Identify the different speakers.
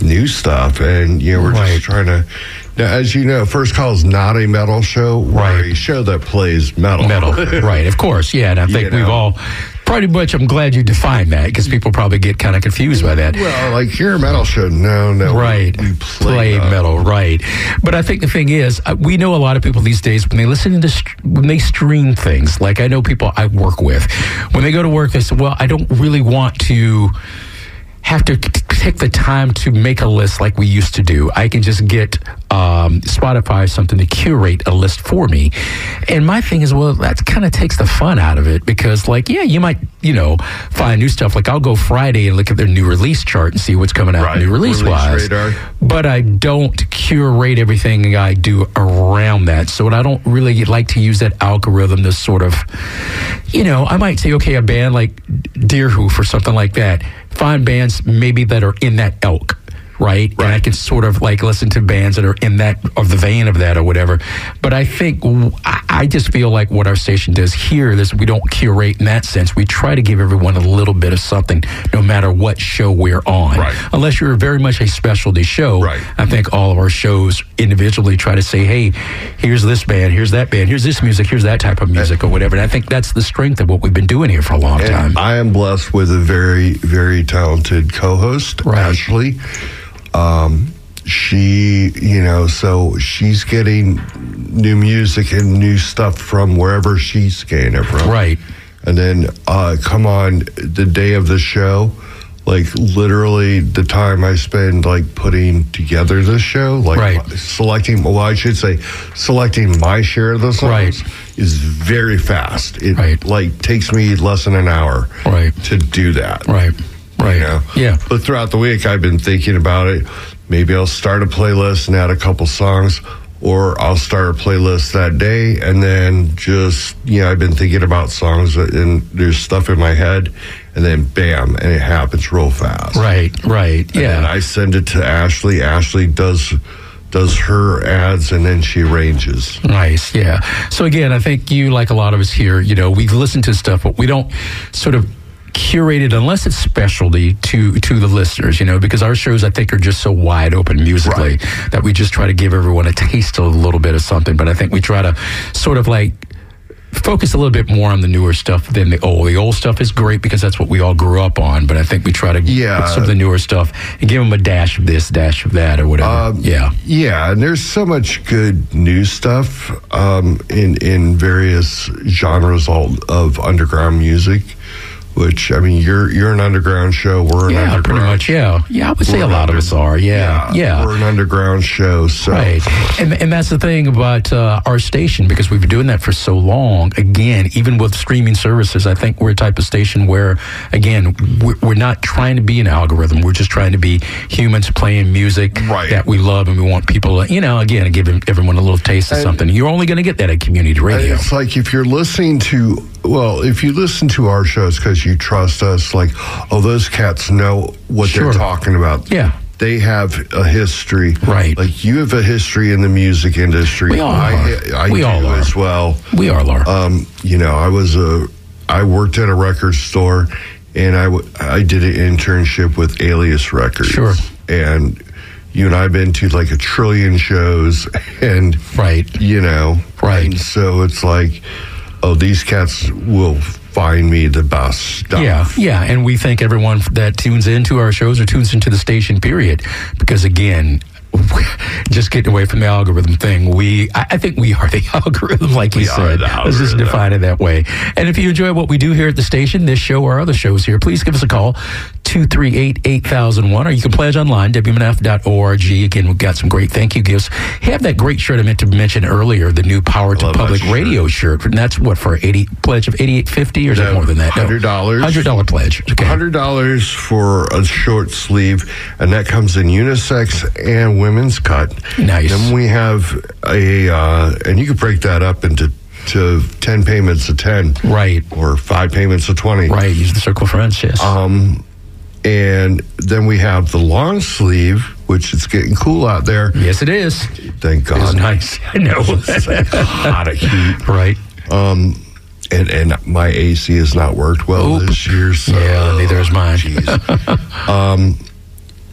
Speaker 1: new stuff, and we're just trying to. Now, as you know, First Call is not a metal show. We're a show that plays metal.
Speaker 2: Right? Of course, yeah. And I think we've all. Pretty much, I'm glad you defined that, because people probably get kind of confused by that.
Speaker 1: Well, like, you're a metal show. No.
Speaker 2: Right.
Speaker 1: We
Speaker 2: play metal, right. But I think the thing is, we know a lot of people these days, when they listen to when they stream things, like I know people I work with, when they go to work, they say, well, I don't really want to have to take the time to make a list like we used to do. I can just get Spotify something to curate a list for me. And my thing is, well, that kind of takes the fun out of it, because you might, find new stuff. Like I'll go Friday and look at their new release chart and see what's coming out new release-wise.
Speaker 1: Radar.
Speaker 2: But I don't curate everything I do around that. So I don't really like to use that algorithm to sort of, I might say, okay, a band like Deerhoof or something like that. Find bands maybe that are in that ilk, right? And I can sort of listen to bands that are in that, of the vein of that or whatever. But I think, I just feel like what our station does here is we don't curate in that sense. We try to give everyone a little bit of something, no matter what show we're on.
Speaker 1: Right.
Speaker 2: Unless you're very much a specialty show.
Speaker 1: Right.
Speaker 2: I think all of our shows individually try to say, hey, here's this band, here's that band, here's this music, here's that type of music or whatever. And I think that's the strength of what we've been doing here for a long time.
Speaker 1: I am blessed with a very, very talented co-host, Ashley. She, so she's getting new music and new stuff from wherever she's getting it from.
Speaker 2: Right.
Speaker 1: And then come on the day of the show, literally the time I spend putting together the show, selecting my share of the songs is very fast. It takes me less than an hour to do that.
Speaker 2: Right. Yeah.
Speaker 1: But throughout the week, I've been thinking about it. Maybe I'll start a playlist and add a couple songs, or I'll start a playlist that day, and then just, I've been thinking about songs, and there's stuff in my head, and then bam, and it happens real fast.
Speaker 2: Right, yeah.
Speaker 1: And I send it to Ashley. Ashley does her ads, and then she arranges.
Speaker 2: Nice, yeah. So again, I think you, like a lot of us here, we listen to stuff, but we don't sort of curated unless it's specialty to the listeners, because our shows I think are just so wide open musically that we just try to give everyone a taste of a little bit of something. But I think we try to sort of focus a little bit more on the newer stuff than the old. The old stuff is great because that's what we all grew up on, but I think we try to put some of the newer stuff and give them a dash of this, dash of that, or whatever.
Speaker 1: Yeah, and there's so much good new stuff in various genres of underground music. Which, I mean, you're an underground show. We're an underground.
Speaker 2: Pretty much, yeah. I would say a lot of us are, yeah.
Speaker 1: We're an underground show, so.
Speaker 2: Right, and that's the thing about our station, because we've been doing that for so long. Again, even with streaming services, I think we're a type of station where, again, we're not trying to be an algorithm. We're just trying to be humans playing music that we love, and we want people to, again, give everyone a little taste of something. You're only going to get that at community radio.
Speaker 1: It's like if you're listening to, if you listen to our shows because you trust us, those cats know what they're talking about.
Speaker 2: Yeah.
Speaker 1: They have a history.
Speaker 2: Right.
Speaker 1: You have a history in the music industry.
Speaker 2: We all are.
Speaker 1: I do as well.
Speaker 2: We all are.
Speaker 1: I worked at a record store, and I did an internship with Alias Records.
Speaker 2: Sure.
Speaker 1: And you and I have been to a trillion shows, and and so it's these cats will find me the best stuff.
Speaker 2: Yeah, and we thank everyone that tunes into our shows or tunes into the station, period. Because again, just getting away from the algorithm thing, I think we are the algorithm, like you said. Let's just define it that way. And if you enjoy what we do here at the station, this show or other shows here, please give us a call, 238-8001, or you can pledge online, WMNF.org. Again, we've got some great thank you gifts. Have that great shirt I meant to mention earlier, the new Power to Public radio shirt. And that's what, for pledge of $88.50, or is it more than that?
Speaker 1: $100.
Speaker 2: $100 pledge. Okay.
Speaker 1: $100 for a short sleeve, and that comes in unisex and women's cut.
Speaker 2: Nice.
Speaker 1: Then we have and you could break that up into 10 payments of 10.
Speaker 2: Right.
Speaker 1: Or 5 payments of 20.
Speaker 2: Right, use the Circle Friends, yes.
Speaker 1: And then we have the long sleeve, which is getting cool out there.
Speaker 2: Yes, it is.
Speaker 1: Thank God.
Speaker 2: It's nice. I know.
Speaker 1: It's hot of heat.
Speaker 2: Right.
Speaker 1: And my AC has not worked well this year. So,
Speaker 2: neither has mine.